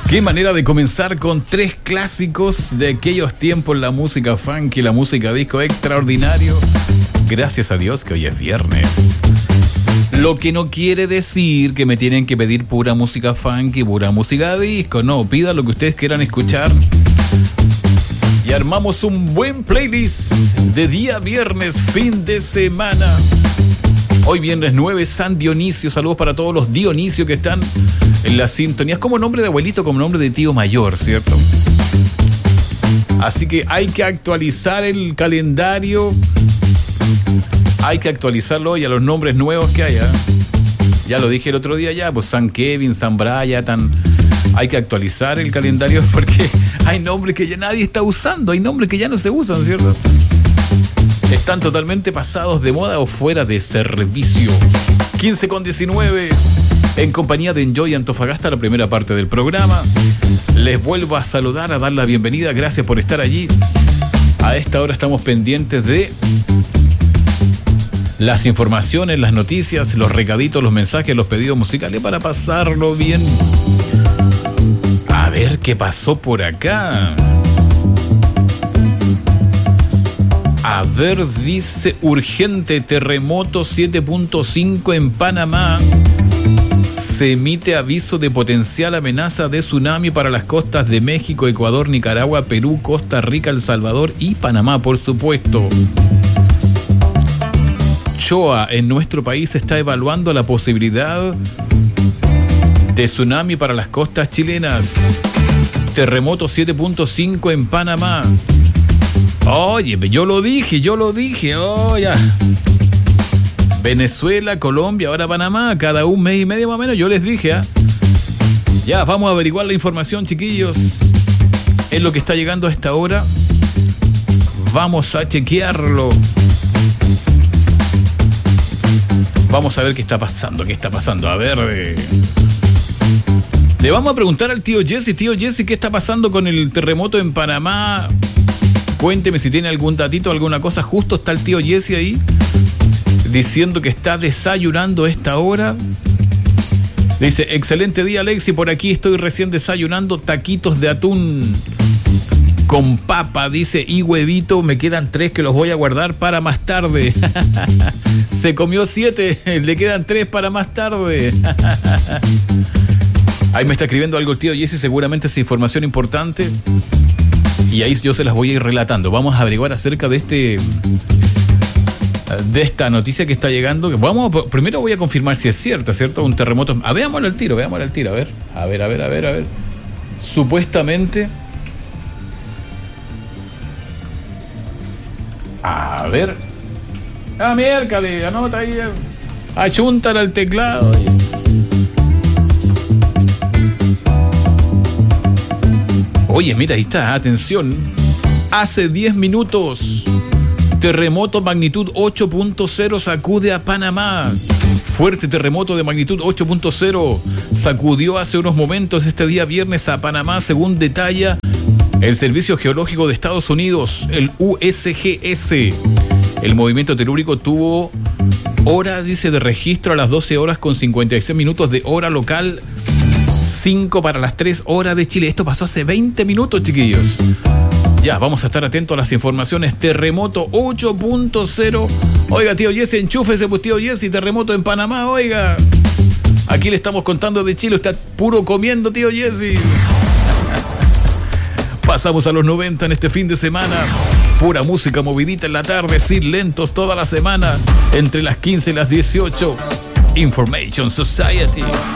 Qué manera de comenzar con tres clásicos de aquellos tiempos, la música funky, la música disco extraordinario. Gracias a Dios que hoy es viernes. Lo que no quiere decir que me tienen que pedir pura música funky, pura música disco. No, pida lo que ustedes quieran escuchar. Y armamos un buen playlist de día viernes, fin de semana. Hoy viernes 9, San Dionisio. Saludos para todos los Dionisios que están en la sintonía. Es como nombre de abuelito, como nombre de tío mayor, ¿cierto? Así que hay que actualizar el calendario. Hay que actualizarlo hoy a los nombres nuevos que haya. Ya lo dije el otro día ya, pues San Kevin, San Brian, hay que actualizar el calendario porque hay nombres que ya nadie está usando, hay nombres que ya no se usan, ¿cierto? Están totalmente pasados de moda o fuera de servicio. 15:19, en compañía de Enjoy Antofagasta, la primera parte del programa. Les vuelvo a saludar, a dar la bienvenida, gracias por estar allí. A esta hora estamos pendientes de las informaciones, las noticias, los recaditos, los mensajes, los pedidos musicales para pasarlo bien. A ver qué pasó por acá. A ver, dice urgente, terremoto 7.5 en Panamá. Se emite aviso de potencial amenaza de tsunami para las costas de México, Ecuador, Nicaragua, Perú, Costa Rica, El Salvador y Panamá, por supuesto. Choa, en nuestro país, está evaluando la posibilidad de tsunami para las costas chilenas. Terremoto 7.5 en Panamá. Oye, yo lo dije, oh, ya. Venezuela, Colombia, ahora Panamá, cada un mes y medio más o menos, yo les dije, ¿ah? Ya, vamos a averiguar la información, chiquillos. Es lo que está llegando a esta hora. Vamos a chequearlo. Vamos a ver qué está pasando. A ver, le vamos a preguntar al tío Jesse. Tío Jesse, ¿qué está pasando con el terremoto en Panamá? Cuénteme si tiene algún datito, alguna cosa. Justo está el tío Jesse ahí, diciendo que está desayunando a esta hora. Dice, excelente día, Alexi, por aquí estoy recién desayunando taquitos de atún con papa, dice, y huevito. Me quedan 3 que los voy a guardar para más tarde. Se comió 7, le quedan 3 para más tarde. Ahí me está escribiendo algo el tío Jesse, seguramente es información importante. Y ahí yo se las voy a ir relatando. Vamos a averiguar acerca de esta noticia que está llegando. Primero voy a confirmar si es cierta, ¿cierto? Un terremoto. Veámoslo al tiro, a ver. A ver. Supuestamente. A ver. Miércoles, anota ahí. Achúntala al teclado. Oye, mira, ahí está, atención. Hace 10 minutos, terremoto magnitud 8.0 sacude a Panamá. Fuerte terremoto de magnitud 8.0 sacudió hace unos momentos este día viernes a Panamá, según detalla el Servicio Geológico de Estados Unidos, el USGS. El movimiento telúrico tuvo hora, dice, de registro a las 12 horas con 56 minutos de hora local, 5 para las 3 horas de Chile. Esto pasó hace 20 minutos, chiquillos. Ya, vamos a estar atentos a las informaciones. Terremoto 8.0. Oiga, tío Jesse, enchúfese, pues, tío Jesse, terremoto en Panamá, oiga. Aquí le estamos contando de Chile, está puro comiendo, tío Jesse. Pasamos a los 90 en este fin de semana. Pura música movidita en la tarde, sin lentos toda la semana, entre las 15 y las 18. Information Society.